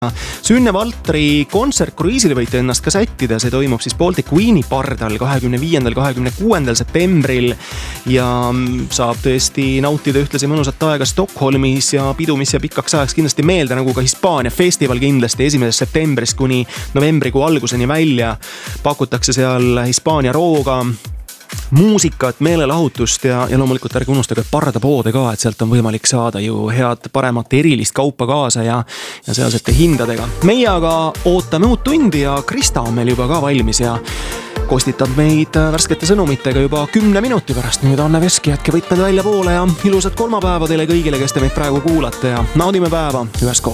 Sünne Valtri kontsert kruiisile võite ennast ka sättida, see toimub siis Baltic Queen'i pardal 25.–26. septembril ja saab tõesti nautida ühtlasi mõnusat aega Stockholmis ja pidu, mis jääb pikaks ajaks kindlasti meelde, nagu ka Hispaania festival kindlasti 1. septembrist kuni novembrikuu alguseni välja. Pakutakse seal Hispaania rooga, muusikat, meelelahutust ja loomulikult ärge unustage pardapoode ka, et sealt on võimalik saada ju head, paremat erilist kaupa kaasa ja sealsete hindadega. Meie aga ootame uut tundi ja Krista on meil juba ka valmis ja kostitab meid värskete sõnumitega juba 10 minuti pärast. Nüüd Anne Veski, jätke võtmed välja poole ja ilusat kolmapäeva teile kõigile, kes te meid praegu kuulate ja naudime päeva üheskoos.